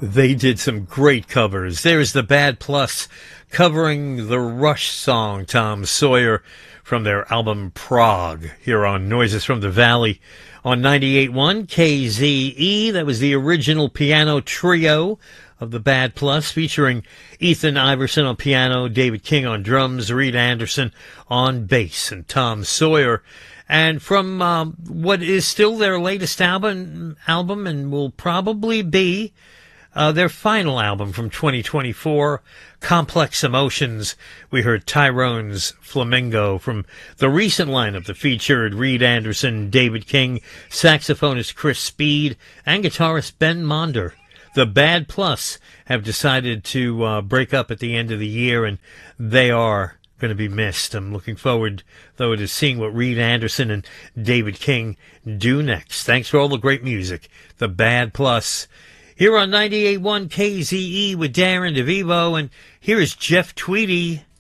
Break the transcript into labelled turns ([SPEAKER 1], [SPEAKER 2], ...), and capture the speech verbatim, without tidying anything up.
[SPEAKER 1] They did some great covers. There's the Bad Plus covering the Rush song Tom Sawyer from their album Prague here on Noises from the Valley on ninety-eight point one K Z E. That was the original piano trio of the Bad Plus featuring Ethan Iverson on piano, David King on drums, Reed Anderson on bass, and Tom Sawyer. And from um, what is still their latest album, album and will probably be Uh, their final album from twenty twenty-four, Complex Emotions, we heard Tyrone's Flamingo. From the recent lineup that featured Reed Anderson, David King, saxophonist Chris Speed, and guitarist Ben Monder. The Bad Plus have decided to uh, break up at the end of the year, and they are going to be missed. I'm looking forward, though, to seeing what Reed Anderson and David King do next. Thanks for all the great music. The Bad Plus here on ninety-eight point one K Z E with Darren DeVivo, and here is Jeff Tweedy.